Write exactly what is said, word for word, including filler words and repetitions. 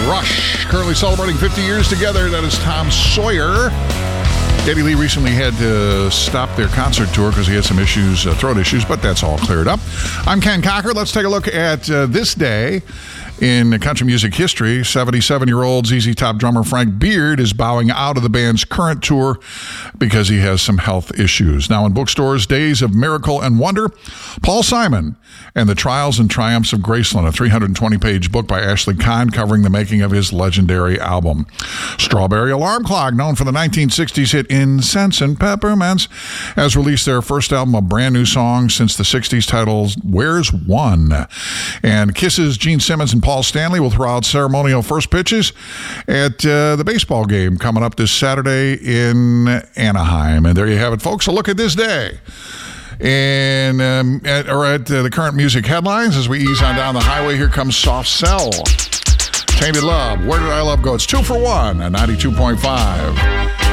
Rush, currently celebrating fifty years together. That is Tom Sawyer. Geddy Lee recently had to stop their concert tour because he had some issues, uh, throat issues, but that's all cleared up. I'm Ken Cocker. Let's take a look at uh, this day in country music history. seventy-seven-year-old Z Z Top drummer Frank Beard is bowing out of the band's current tour because he has some health issues. Now in bookstores, Days of Miracle and Wonder, Paul Simon and the Trials and Triumphs of Graceland, a three hundred twenty page book by Ashley Kahn covering the making of his legendary album. Strawberry Alarm Clock, known for the nineteen sixties hit Incense and Peppermints, has released their first album, a brand new song since the sixties, titled Where's One? And Kiss's Gene Simmons and Paul Stanley will throw out ceremonial first pitches at uh, the baseball game coming up this Saturday in Anaheim. And there you have it, folks. A look at this day. And um, at, or at uh, the current music headlines as we ease on down the highway. Here comes Soft Cell. Tainted Love. Where Did I Love Go? It's two for one at ninety-two point five.